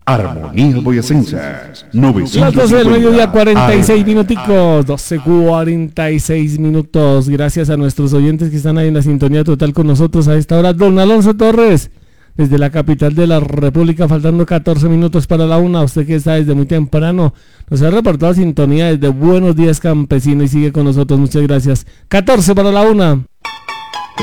Armonía Boyacense, Las 12 del mediodía, 46 minuticos, 12:46 minutos. Gracias a nuestros oyentes que están ahí en la sintonía total con nosotros a esta hora. Don Alonso Torres, desde la capital de la República, faltando 14 minutos para la 1. Usted que está desde muy temprano, nos ha reportado sintonía desde Buenos Días Campesino y sigue con nosotros. Muchas gracias. 14 para la 1.